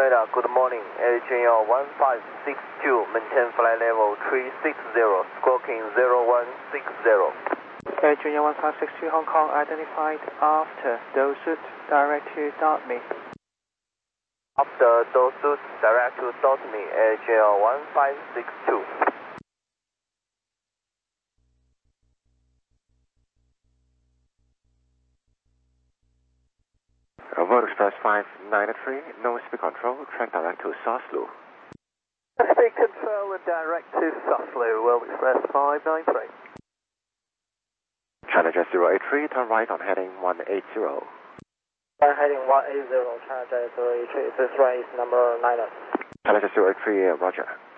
radar, good morning. AJL 1562, maintain flight level 360, squawking 0160. AJL 1562, Hong Kong, identified after Dorsut, direct to me. After Dorsut, direct to me, AJL 1562. World Express 593, no speed control, track direct to Soslu. Speed control and direct to Soslu, World Express 593. China Jet 083, turn right on heading 180. Heading 180, China Jet 083, this is race number 9. China Jet 083, roger.